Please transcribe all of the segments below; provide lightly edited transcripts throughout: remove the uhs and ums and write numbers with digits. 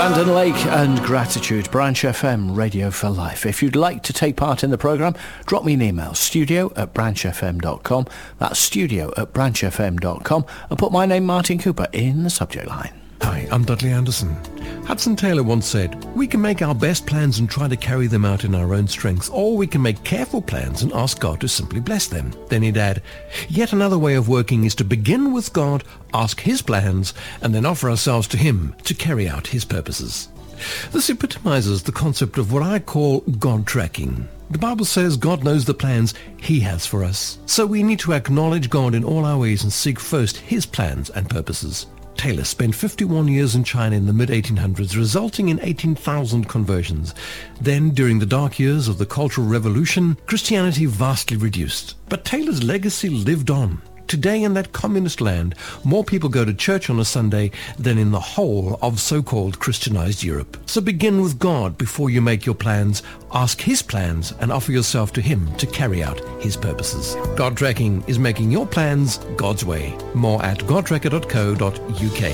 Brandon Lake and Gratitude, Branch FM, Radio for Life. If you'd like to take part in the programme, drop me an email, studio@branchfm.com. That's studio@branchfm.com, and put my name, Martin Cooper, in the subject line. Hi, I'm Dudley Anderson. Hudson Taylor once said, "We can make our best plans and try to carry them out in our own strength, or we can make careful plans and ask God to simply bless them." Then he'd add, "Yet another way of working is to begin with God, ask his plans, and then offer ourselves to him to carry out his purposes." This epitomizes the concept of what I call God tracking. The Bible says God knows the plans he has for us, so we need to acknowledge God in all our ways and seek first his plans and purposes. Taylor spent 51 years in China in the mid-1800s, resulting in 18,000 conversions. Then, during the dark years of the Cultural Revolution, Christianity vastly reduced. But Taylor's legacy lived on. Today in that communist land, more people go to church on a Sunday than in the whole of so-called Christianized Europe. So begin with God before you make your plans, ask his plans, and offer yourself to him to carry out his purposes. God Tracking is making your plans God's way. More at godtracker.co.uk.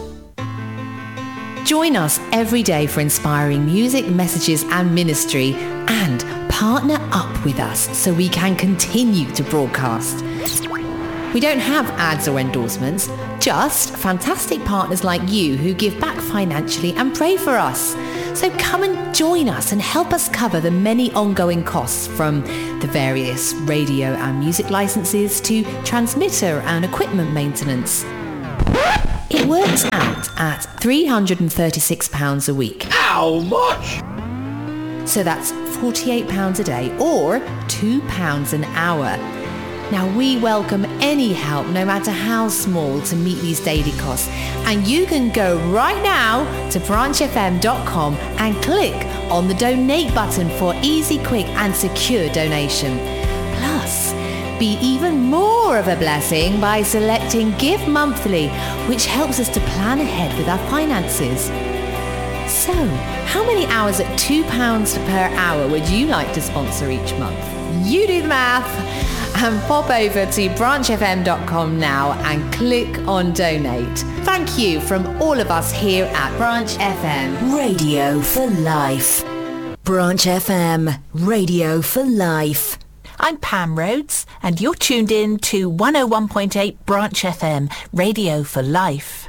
Join us every day for inspiring music, messages and ministry, and partner up with us so we can continue to broadcast. We don't have ads or endorsements, just fantastic partners like you who give back financially and pray for us. So come and join us and help us cover the many ongoing costs, from the various radio and music licenses to transmitter and equipment maintenance. It works out at £336 a week. How much? So that's £48 a day or £2 an hour. Now, we welcome any help, no matter how small, to meet these daily costs. And you can go right now to branchfm.com and click on the donate button for easy, quick and secure donation. Plus, be even more of a blessing by selecting Give Monthly, which helps us to plan ahead with our finances. So, how many hours at £2 per hour would you like to sponsor each month? You do the math and pop over to branchfm.com now and click on donate. Thank you from all of us here at Branch FM. Radio for Life. Branch FM, Radio for Life. I'm Pam Rhodes, and you're tuned in to 101.8 Branch FM, Radio for Life.